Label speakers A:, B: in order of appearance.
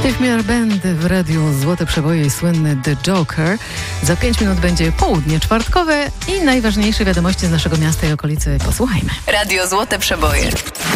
A: Steve Miller Band w radiu Złote Przeboje i słynny The Joker. Za 5 minut będzie południe czwartkowe i najważniejsze wiadomości z naszego miasta i okolicy posłuchajmy.
B: Radio Złote Przeboje.